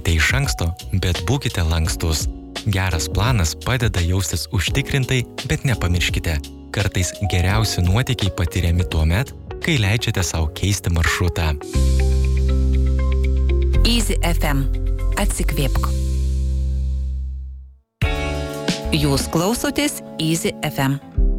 Neplanuokite iš anksto, bet būkite lankstus. Geras planas padeda jaustis užtikrintai, bet nepamirškite. Kartais geriausi nuotykiai patiriami tuomet, kai leidžiate savo keisti maršrutą. Easy FM. Atsikvėpk. Jūs klausotės Easy FM.